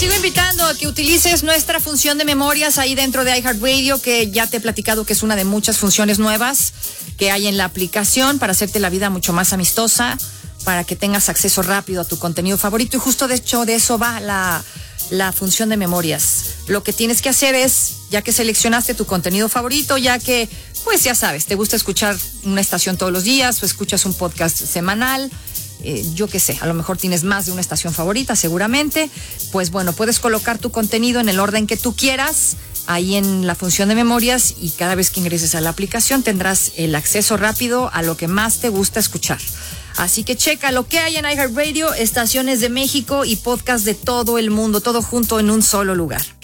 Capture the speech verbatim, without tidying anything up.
sigo invitando a que utilices nuestra función de memorias ahí dentro de iHeartRadio, que ya te he platicado que es una de muchas funciones nuevas que hay en la aplicación para hacerte la vida mucho más amistosa, para que tengas acceso rápido a tu contenido favorito. Y justo de hecho de eso va la, la función de memorias. Lo que tienes que hacer es, ya que seleccionaste tu contenido favorito, ya que, pues ya sabes, te gusta escuchar una estación todos los días o escuchas un podcast semanal, Eh, yo qué sé, a lo mejor tienes más de una estación favorita, seguramente. Pues bueno, puedes colocar tu contenido en el orden que tú quieras, ahí en la función de memorias, y cada vez que ingreses a la aplicación tendrás el acceso rápido a lo que más te gusta escuchar. Así que checa lo que hay en iHeartRadio, estaciones de México y podcast de todo el mundo, todo junto en un solo lugar.